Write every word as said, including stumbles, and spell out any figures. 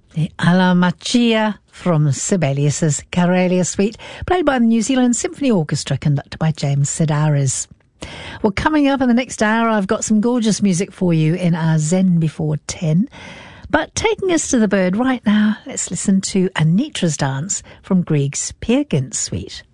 The Alla Macia from Sibelius's Karelia Suite, played by the New Zealand Symphony Orchestra, conducted by James Sedaris. Well, coming up in the next hour, I've got some gorgeous music for you in our Zen Before ten. But taking us to the bird right now, let's listen to Anitra's Dance from Grieg's Peer Gynt Suite.